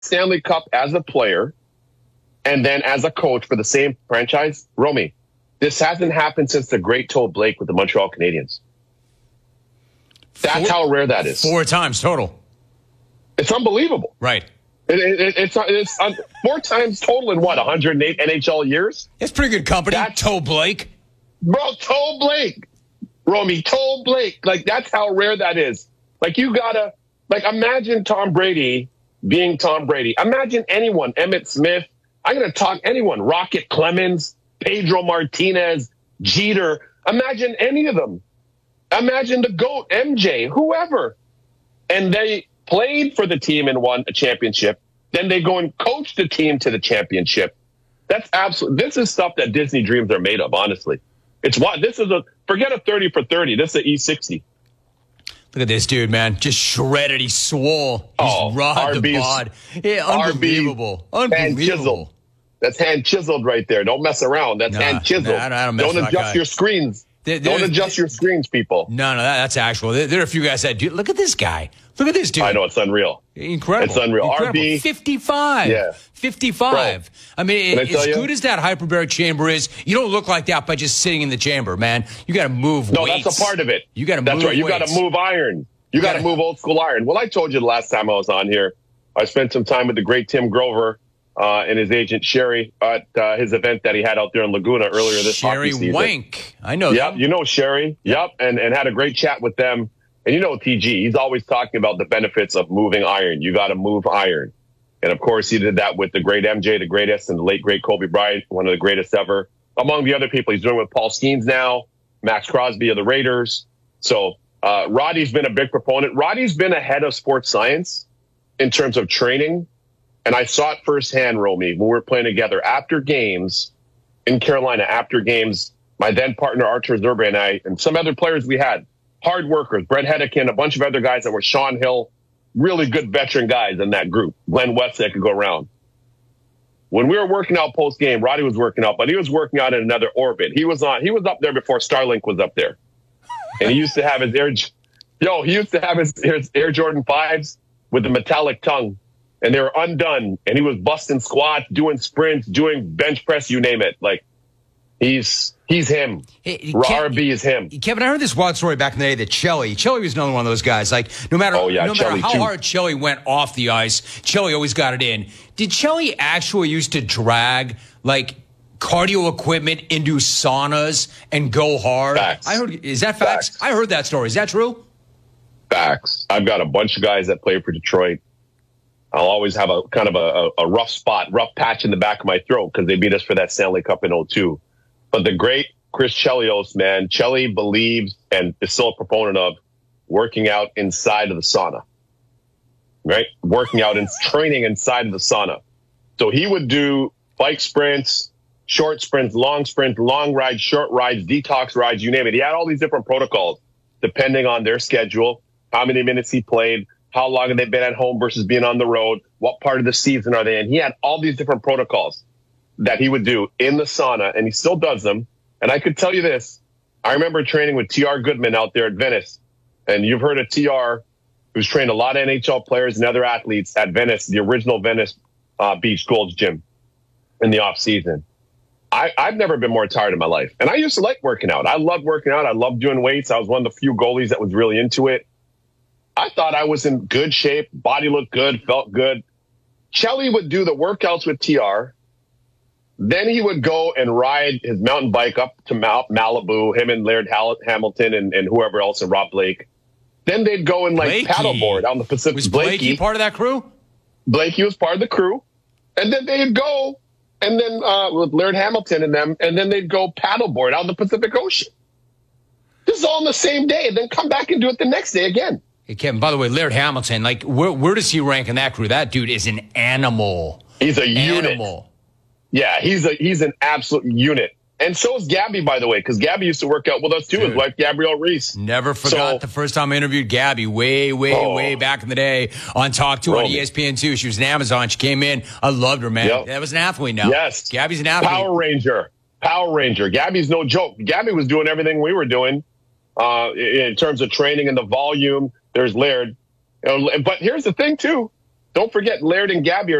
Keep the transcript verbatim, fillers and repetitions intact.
Stanley Cup as a player and then as a coach for the same franchise, Romy, this hasn't happened since the great Toe Blake with the Montreal Canadiens. That's four, how rare that is. Four times total. It's unbelievable. Right. It, it, it's it's uh, four times total in what, one hundred eight N H L years? It's pretty good company. That's, Toe Blake. Bro, Toe Blake. Romy, Toe Blake. Like, that's how rare that is. Like, you gotta, like, imagine Tom Brady being Tom Brady. Imagine anyone, Emmitt Smith. I'm going to talk anyone, Rocket Clemens, Pedro Martinez, Jeter. Imagine any of them. Imagine the GOAT, M J, whoever. And they played for the team and won a championship. Then they go and coach the team to the championship. That's absolutely, this is stuff that Disney dreams are made of, honestly. It's what, this is a, forget a thirty for thirty. This is an E sixty. Look at this dude, man. Just shredded. He's swole. He's oh, rod to bod. Yeah, unbelievable. R B, unbelievable. Hand chiseled. That's hand chiseled right there. Don't mess around. That's nah, hand chiseled. Nah, I don't mess don't with adjust your screens. There, don't adjust your screens, people. No, no, that, that's actual. There, there are a few guys that do. Look at this guy. Look at this dude. I know, it's unreal. Incredible. It's unreal. Incredible. R B. fifty-five. Yeah. fifty-five. Bro, I mean, I as good as that hyperbaric chamber is, you don't look like that by just sitting in the chamber, man. You got to move no, weights. No, that's a part of it. You got to move That's right. You got to move iron. You, you got to move old school iron. Well, I told you the last time I was on here, I spent some time with the great Tim Grover uh, and his agent Sherry at uh, his event that he had out there in Laguna earlier this Sherry hockey season. Wank. I know Yep, them. you know Sherry. Yep, and, and had a great chat with them. And you know T G, he's always talking about the benefits of moving iron. You got to move iron. And, of course, he did that with the great M J, the greatest, and the late, great Kobe Bryant, one of the greatest ever. Among the other people, he's doing it with Paul Skeens now, Max Crosby of the Raiders. So uh, Roddy's been a big proponent. Roddy's been ahead of sports science in terms of training. And I saw it firsthand, Romy, when we were playing together. After games in Carolina, after games, my then partner, Archer Zerbe, and I, and some other players we had, hard workers, Brett Hedekin, a bunch of other guys that were Sean Hill, really good veteran guys in that group. Glenn West that could go around. When we were working out post game, Roddy was working out, but he was working out in another orbit. He was on. He was up there before Starlink was up there, and he used to have his air. Yo, he used to have his, his Air Jordan fives with the metallic tongue, and they were undone. And he was busting squats, doing sprints, doing bench press, you name it. Like he's. He's him. Hey, R B is him. Kevin, I heard this wild story back in the day that Chelly, Chelly was another one of those guys. Like, no matter, oh, yeah, no matter how too. hard Chelly went off the ice, Chelly always got it in. Did Chelly actually used to drag, like, cardio equipment into saunas and go hard? Facts. I heard, is that facts? facts? I heard that story. Is that true? Facts. I've got a bunch of guys that play for Detroit. I'll always have a kind of a, a rough spot, rough patch in the back of my throat because they beat us for that Stanley Cup in oh two. But the great Chris Chelios, man, Chelly believes and is still a proponent of working out inside of the sauna, right? Working out and training inside of the sauna. So he would do bike sprints, short sprints, long sprints, long rides, short rides, detox rides, you name it. He had all these different protocols depending on their schedule, how many minutes he played, how long have they been at home versus being on the road, what part of the season are they in. He had all these different protocols that he would do in the sauna, and he still does them. And I could tell you this. I remember training with T R Goodman out there at Venice. And you've heard of T R, who's trained a lot of N H L players and other athletes at Venice, the original Venice uh, Beach Gold's Gym in the off season. I, I've never been more tired in my life. And I used to like working out. I loved working out. I loved doing weights. I was one of the few goalies that was really into it. I thought I was in good shape. Body looked good, felt good. Chelly would do the workouts with T R. Then he would go and ride his mountain bike up to Mal- Malibu, him and Laird Hall- Hamilton and, and whoever else, and Rob Blake. Then they'd go and like Blakey. paddleboard on the Pacific. Was Blakey, Blakey part of that crew? Blakey was part of the crew. And then they'd go and then uh, with Laird Hamilton and them, and then they'd go paddleboard out in the Pacific Ocean. This is all in the same day, and then come back and do it the next day again. Hey, Kevin, by the way, Laird Hamilton, like, where, where does he rank in that crew? That dude is an animal. He's a unit. Animal. Yeah, he's a he's an absolute unit. And so is Gabby, by the way, because Gabby used to work out with us, too, Dude, his wife, Gabrielle Reese. Never forgot so, the first time I interviewed Gabby way, way, oh, way back in the day on Talk two on E S P N two. She was an Amazon. She came in. I loved her, man. Yep. That was an athlete now. Yes. Gabby's an athlete. Power Ranger. Power Ranger. Gabby's no joke. Gabby was doing everything we were doing uh, in terms of training and the volume. There's Laird. But here's the thing, too. don't forget Laird and Gabby